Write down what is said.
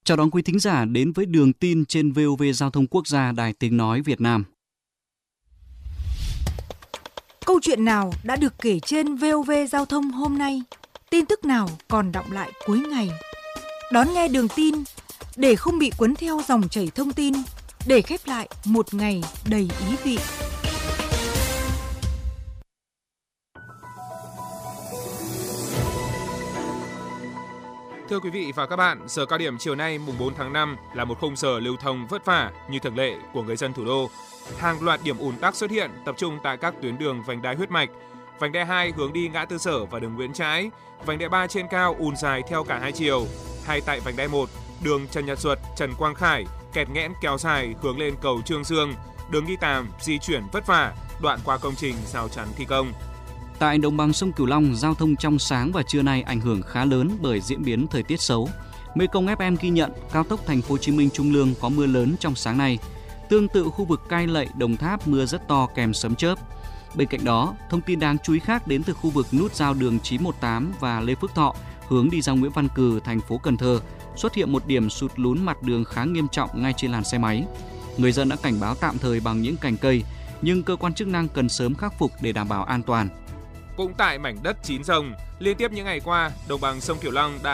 Chào đón quý thính giả đến với Đường tin trên VOV Giao thông Quốc gia Đài Tiếng Nói Việt Nam. Câu chuyện nào đã được kể trên VOV Giao thông hôm nay? Tin tức nào còn đọng lại cuối ngày? Đón nghe Đường tin để không bị cuốn theo dòng chảy thông tin, để khép lại một ngày đầy ý vị. Thưa quý vị và các bạn, giờ cao điểm chiều nay mùng 4 tháng 5 là một khung giờ lưu thông vất vả như thường lệ của người dân thủ đô. Hàng loạt điểm ùn tắc xuất hiện tập trung tại các tuyến đường vành đai huyết mạch, vành đai 2 hướng đi ngã tư Sở và đường Nguyễn Trãi, vành đai 3 trên cao ùn dài theo cả hai chiều. Hay tại vành đai 1, đường Trần Nhật Duật, Trần Quang Khải kẹt nghẽn kéo dài hướng lên cầu Trương Dương, đường Nghi Tàm di chuyển vất vả, đoạn qua công trình rào chắn thi công. Tại đồng bằng sông Cửu Long, giao thông trong sáng và trưa nay ảnh hưởng khá lớn bởi diễn biến thời tiết xấu. Mekong FM ghi nhận cao tốc Thành phố Hồ Chí Minh Trung Lương có mưa lớn trong sáng nay. Tương tự khu vực Cai Lậy, Đồng Tháp mưa rất to kèm sấm chớp. Bên cạnh đó, thông tin đáng chú ý khác đến từ khu vực nút giao đường 918 và Lê Phước Thọ hướng đi ra Nguyễn Văn Cừ, thành phố Cần Thơ xuất hiện một điểm sụt lún mặt đường khá nghiêm trọng ngay trên làn xe máy. Người dân đã cảnh báo tạm thời bằng những cành cây, nhưng cơ quan chức năng cần sớm khắc phục để đảm bảo an toàn. Cũng tại mảnh đất chín rồng, liên tiếp những ngày qua, đồng bằng sông Cửu Long đã